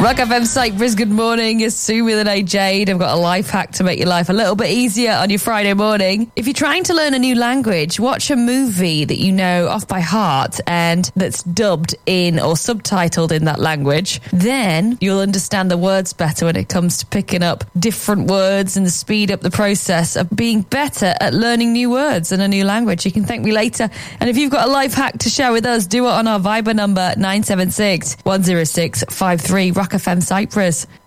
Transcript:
Rock FM Cyprus, good morning. It's Sue with an A Jade. I've got a life hack to make your life a little bit easier on your Friday morning. If you're trying to learn a new language, watch a movie that you know off by heart and that's dubbed in or subtitled in that language. Then you'll understand the words better when it comes to picking up different words and speed up the process of being better at learning new words in a new language. You can thank me later. And if you've got a life hack to share with us, do it on our Viber number 976 106 53. Rock FM Cyprus.